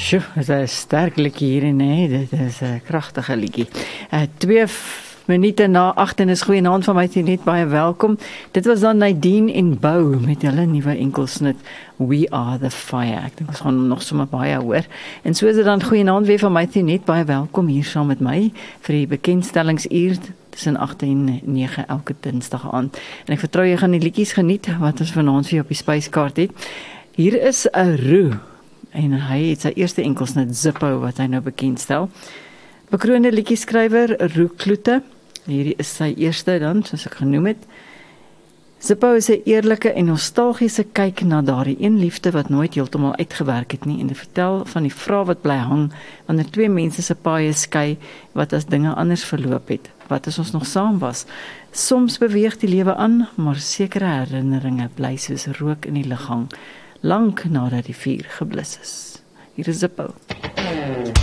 Sjoe, dit is 'n sterk liedjie hierin, hè. Dit is 'n kragtige liedjie. 2 minute na 8 en is goeienaand van my net baie welkom. Dit was dan Nadine en Bou met hulle nuwe enkelsnit We Are The Fire. Ek dink ons gaan nog sommer baie hoor. En so is dit dan goeienaand weer van my net baie welkom hier saam met my vir die bekendstellingsuur tussen 8 en 9 elke Dinsdag aand. En ek vertrou jy gaan die liedjies geniet wat ons vanaand vir jou op die spyskaart het. Hier is 'n Roo en hy het sy eerste enkelsnit Zippo wat hy nou bekendstel. Bekroonde liedjieskrywer Roo Kloete. Hierdie is sy eerste dan, soos ek genoem het. Zippo is 'n eerlike en nostalgiese kyk na daardie een liefde wat nooit heeltemal uitgewerk het nie en dit vertel van die vraag wat bly hang wanneer twee mense se paaie skei, wat as dinge anders verloop het, wat as ons nog saam was. Soms beweeg die lewe aan, maar sekere herinneringe bly soos rook in die lug hang, lank nadat die vuur geblus is. Hier is Zippo.